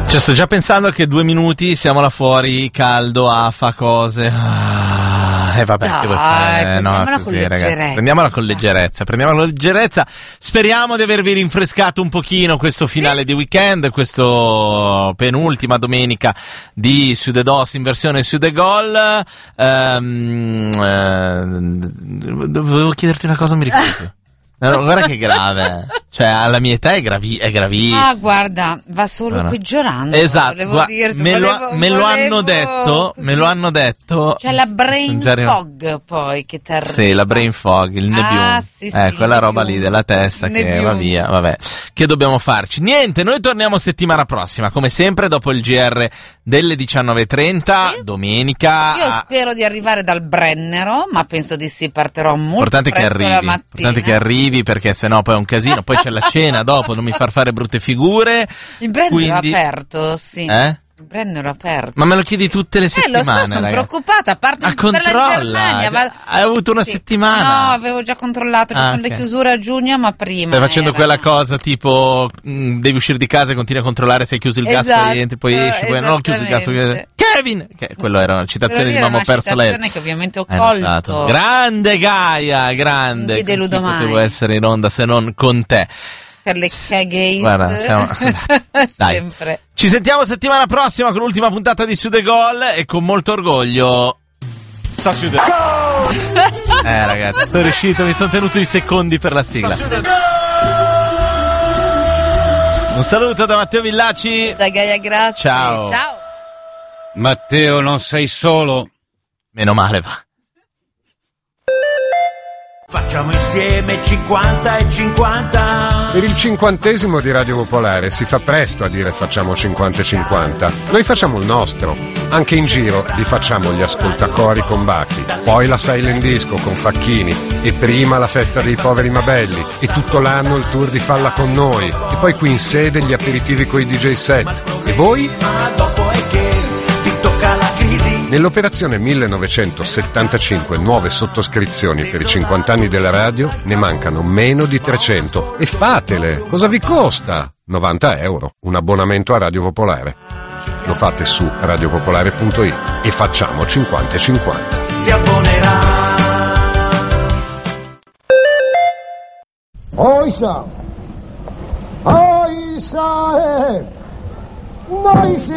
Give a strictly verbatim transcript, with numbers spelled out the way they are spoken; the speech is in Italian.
Cioè, sto già pensando che due minuti siamo là fuori, caldo, afa, cose. Ah, e eh, vabbè, Dai, che vuoi fare? No, così, ragazzi. Prendiamola con leggerezza, prendiamola con leggerezza. Speriamo di avervi rinfrescato un pochino questo finale sì. di weekend, questo penultima domenica di Sudedos in versione Sudegol. Um, uh, dovevo chiederti una cosa, mi ricordo. No, guarda che grave, cioè alla mia età è, gravi- è gravissimo. Ah, guarda, va solo Guarda. peggiorando. Esatto, volevo gua- dirti, me, volevo, lo, me lo volevo hanno detto, così. me lo hanno detto. C'è la brain Già arriva- fog poi che ti arriva. Sì, la brain fog, il nebbium. Ah, sì, sì, eh, il quella roba nebbium. lì della testa Il che nebbium. va via, vabbè. Che dobbiamo farci? Niente, noi torniamo settimana prossima, come sempre, dopo il G R delle diciannove e trenta, Sì. domenica. Io spero di arrivare dal Brennero, ma penso di sì, partirò molto Importante che presto la arrivi, mattina. importante che arrivi perché sennò poi è un casino, poi c'è la cena dopo, non mi far fare brutte figure. Il Brennero quindi... è aperto, sì. Eh? Il Brennero è aperto. Ma me lo chiedi tutte le Eh, settimane, lo so, sono ragazzi. preoccupata, a parte Ma per la controlla, Germania. cioè, Va... hai avuto una Sì. settimana. No, avevo già controllato, ci Ah, sono ok. le chiusure a giugno, ma prima Stai facendo era- quella cosa tipo mh, devi uscire di casa e continui a controllare se hai chiuso il gas, Esatto, poi entri, poi esci, poi non ho chiuso il gas. esattamente. Kevin! Che quello era una citazione Devo di dire, mamma ho una perso lei. citazione che ovviamente ho Hai colto. notato. Grande Gaia, grande. Non ti deludo Con chi mai. potevo essere in onda se non con te. Per le cagate. Guarda, siamo... Dai. Sempre. Ci sentiamo settimana prossima con l'ultima puntata di Sudegol e con molto orgoglio. Sta Sudegol. Eh ragazzi, sono riuscito, mi sono tenuto i secondi per la sigla. Un saluto da Matteo Villaci. Da Gaia, grazie. Ciao. Ciao. Matteo, non sei solo. Meno male va. Facciamo insieme cinquanta e cinquanta. Per il cinquantesimo di Radio Popolare si fa presto a dire facciamo cinquanta e cinquanta. Noi facciamo il nostro. Anche in giro vi facciamo gli ascoltacori con Bachi, poi la Silent Disco con Facchini e prima la festa dei poveri Mabelli e tutto l'anno il tour di Falla con noi e poi qui in sede gli aperitivi coi D J set. E voi? Ma dopo è che ti tocca la crisi. Nell'operazione millenovecentosettantacinque nuove sottoscrizioni per i cinquanta anni della radio ne mancano meno di trecento e fatele! Cosa vi costa? novanta euro, un abbonamento a Radio Popolare. Lo fate su radiopopolare punto it e facciamo cinquanta e cinquanta. Si abbonerà. Oisa! Oisa! Noi